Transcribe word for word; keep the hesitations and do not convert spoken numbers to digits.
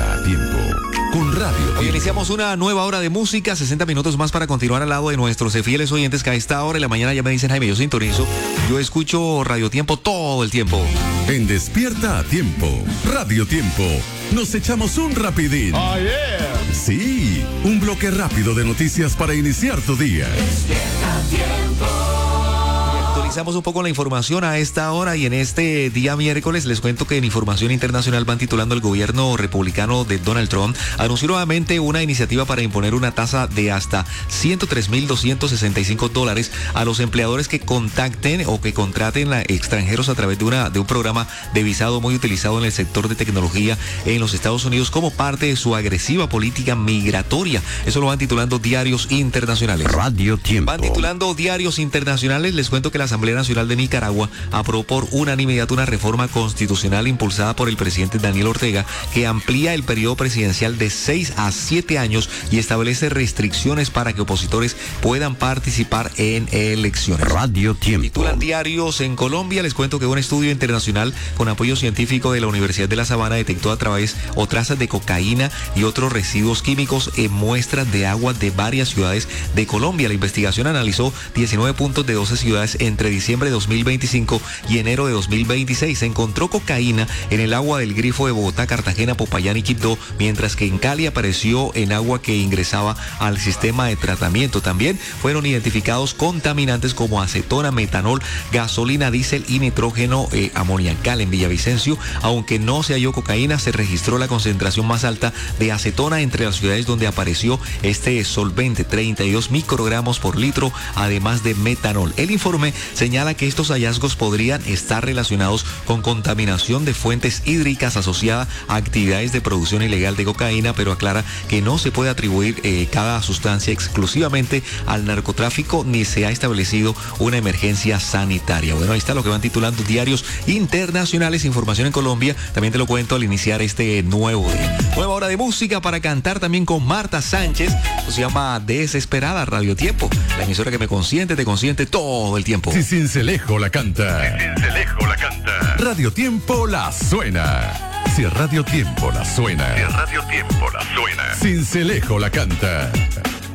Despierta a tiempo con Radio Tiempo. Hoy iniciamos una nueva hora de música, sesenta minutos más para continuar al lado de nuestros fieles oyentes que a esta hora de la mañana ya me dicen, Jaime, yo sintonizo, yo escucho Radio Tiempo todo el tiempo. En Despierta a Tiempo, Radio Tiempo, nos echamos un rapidín. Oh, yeah. Sí, un bloque rápido de noticias para iniciar tu día. Despierta a Tiempo. Actualizamos un poco la información a esta hora y en este día miércoles les cuento que en información internacional van titulando el gobierno republicano de Donald Trump anunció nuevamente una iniciativa para imponer una tasa de hasta ciento tres mil doscientos sesenta y cinco dólares a los empleadores que contacten o que contraten a extranjeros a través de, una, de un programa de visado muy utilizado en el sector de tecnología en los Estados Unidos como parte de su agresiva política migratoria. Eso lo van titulando diarios internacionales. Radio Tiempo. Van titulando diarios internacionales. Les cuento que la Asamblea Nacional de Nicaragua aprobó por unanimidad una reforma constitucional impulsada por el presidente Daniel Ortega que amplía el periodo presidencial de seis a siete años y establece restricciones para que opositores puedan participar en elecciones. Radio Tiempo. Titulan diarios en Colombia. Les cuento que un estudio internacional con apoyo científico de la Universidad de La Sabana detectó a través o trazas de cocaína y otros residuos químicos en muestras de agua de varias ciudades de Colombia. La investigación analizó diecinueve puntos de doce ciudades entre diciembre de dos mil veinticinco y enero de dos mil veintiséis. Se encontró cocaína en el agua del grifo de Bogotá, Cartagena, Popayán y Quibdó, mientras que en Cali apareció en agua que ingresaba al sistema de tratamiento. También fueron identificados contaminantes como acetona, metanol, gasolina, diésel y nitrógeno eh, amoniacal. En Villavicencio, aunque no se halló cocaína, se registró la concentración más alta de acetona entre las ciudades donde apareció este solvente, treinta y dos microgramos por litro, además de metanol. El informe señala que estos hallazgos podrían estar relacionados con contaminación de fuentes hídricas asociada a actividades de producción ilegal de cocaína, pero aclara que no se puede atribuir eh, cada sustancia exclusivamente al narcotráfico ni se ha establecido una emergencia sanitaria. Bueno, ahí está lo que van titulando diarios internacionales. Información en Colombia, también te lo cuento al iniciar este nuevo día. Nueva hora de música para cantar también con Marta Sánchez. Esto se llama Desesperada. Radio Tiempo, la emisora que me consiente, te consiente todo el tiempo. Si Cincelejo la canta. Si Cincelejo la canta. Radio Tiempo la suena. Si Radio Tiempo la suena. Si Radio Tiempo la suena. Cincelejo la canta.